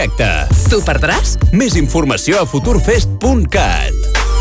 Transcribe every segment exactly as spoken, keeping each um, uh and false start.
Tu perdràs? Més informació a futurfest punt cat.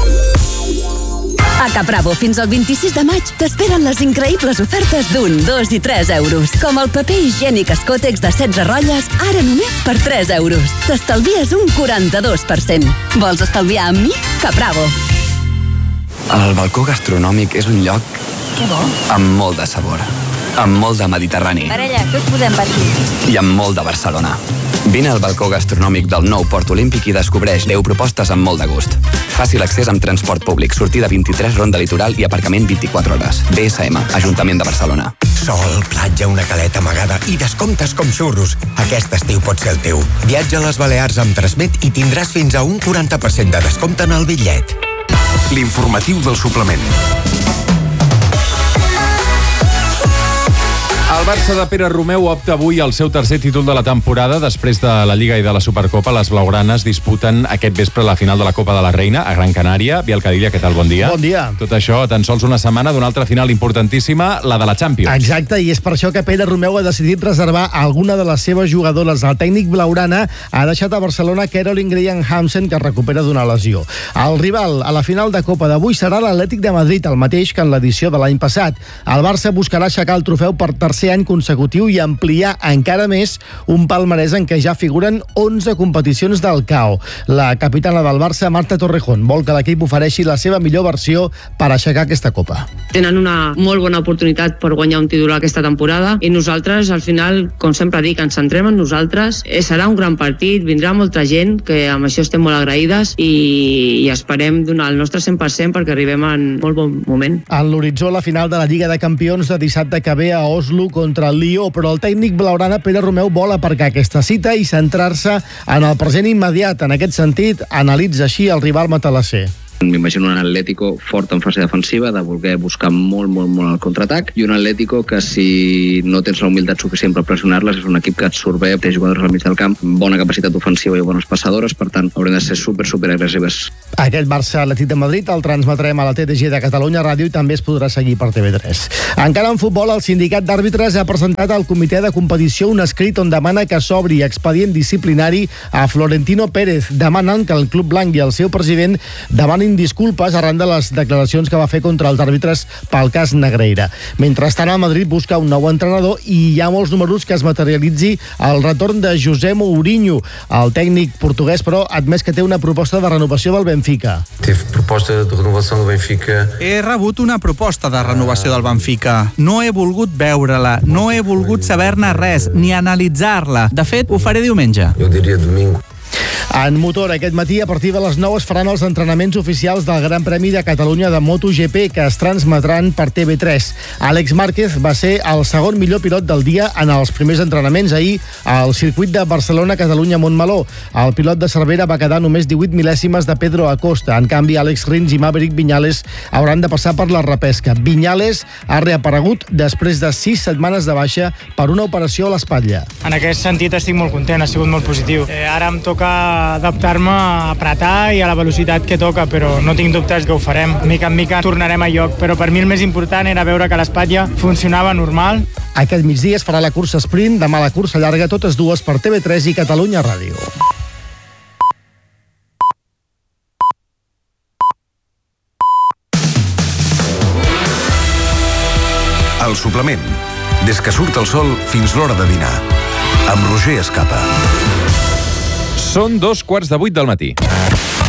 A Capravo, fins al vint-i-sis de maig, t'esperen les increïbles ofertes d'un, dos i tres euros. Com el paper higiènic Escotex de setze rotlles, ara només per tres euros. T'estalvies un quaranta-dos per cent. Vols estalviar amb mi? Capravo. El balcó gastronòmic és un lloc... Que bo. Amb molt de sabor. Amb molt de Mediterrani. Parella, què us podem patir? I amb molt de Barcelona. Vine al balcó gastronòmic del nou Port Olímpic i descobreix deu propostes amb molt de gust. Fàcil accés amb transport públic, sortida vint-i-tres Ronda Litoral i aparcament vint-i-quatre hores. B S M, Ajuntament de Barcelona. Sol, platja, una caleta amagada i descomptes com xurros. Aquest estiu pot ser el teu. Viatja a les Balears amb Transmet i tindràs fins a un quaranta per cent de descompte en el bitllet. L'informatiu del suplement. El Barça de Pere Romeu opta avui al seu tercer títol de la temporada. Després de la Lliga i de la Supercopa, les blaugranes disputen aquest vespre la final de la Copa de la Reina a Gran Canària. Biel Cadilla, què tal? Bon dia. Bon dia. Tot això a tan sols una setmana d'una altra final importantíssima, la de la Champions. Exacte, i és per això que Pere Romeu ha decidit reservar alguna de les seves jugadores. El tècnic blaugrana ha deixat a Barcelona Caroline Graham Hansen, que es recupera d'una lesió. El rival a la final de Copa d'avui serà l'Atlètic de Madrid, el mateix que en l'edició de l'any passat. El Barça buscarà aixecar el trofeu per tercer any consecutiu i ampliar encara més un palmarès en què ja figuren onze competicions del C A O. La capitana del Barça, Marta Torrejón, vol que l'equip ofereixi la seva millor versió per aixecar aquesta Copa. Tenen una molt bona oportunitat per guanyar un títol aquesta temporada i nosaltres, al final, com sempre dic, ens centrem en nosaltres. Serà un gran partit, vindrà molta gent, que amb això estem molt agraïdes i, i esperem donar el nostre cent per cent perquè arribem en molt bon moment. En l'horitzó, la final de la Lliga de Campions de dissabte que ve a Oslo contra el Lió, però el tècnic blaugrana Pere Romeu vol aparcar aquesta cita i centrar-se en el present immediat. En aquest sentit, analitza així el rival matalasser. M'imagino un Atlético fort en fase defensiva, de voler buscar molt, molt, molt el contraatac, i un Atlético que, si no tens la humilitat suficient per pressionar-les, és un equip que et surt bé, té jugadors al mig del camp, bona capacitat ofensiva i bones passadores, per tant, haurem de ser super, super agressives. Aquest Barça Atlètic de Madrid el transmetrem a la T D G de Catalunya Ràdio i també es podrà seguir per T V tres. Encara en futbol, el sindicat d'àrbitres ha presentat al comitè de competició un escrit on demana que s'obri expedient disciplinari a Florentino Pérez, demanant que el club blanc i el seu president demanin disculpes arran de les declaracions que va fer contra els àrbitres pel cas Negreira. Mentrestant, el Madrid busca un nou entrenador i hi ha molts números que es materialitzi el retorn de José Mourinho. El tècnic portuguès, però, ha admès que té una proposta de renovació del Benfica. Tive proposta de renovació del Benfica. He rebut una proposta de renovació del Benfica. No he volgut veure-la, no he volgut saber-ne res, ni analitzar-la. De fet, ho faré diumenge. Jo diria domingo. En motor, aquest matí, a partir de les nou es faran els entrenaments oficials del Gran Premi de Catalunya de MotoGP, que es transmetran per T V tres. Àlex Márquez va ser el segon millor pilot del dia en els primers entrenaments ahir al circuit de Barcelona-Catalunya-Montmeló. El pilot de Cervera va quedar només divuit mil·lèsimes de Pedro Acosta. En canvi, Àlex Rins i Maverick Viñales hauran de passar per la repesca. Viñales ha reaparegut després de sis setmanes de baixa per una operació a l'espatlla. En aquest sentit estic molt content, ha sigut molt positiu. Eh, ara em toca adaptar-me a apretar i a la velocitat que toca, però no tinc dubtes que ho farem. Mica en mica tornarem a lloc, però per mi el més important era veure que l'espatlla funcionava normal. Aquest migdia es farà la cursa sprint, demà la cursa llarga, totes dues per T V tres i Catalunya Ràdio. El suplement. Des que surt el sol fins l'hora de dinar. Amb Roger Escapa. Són dos quarts de vuit del matí.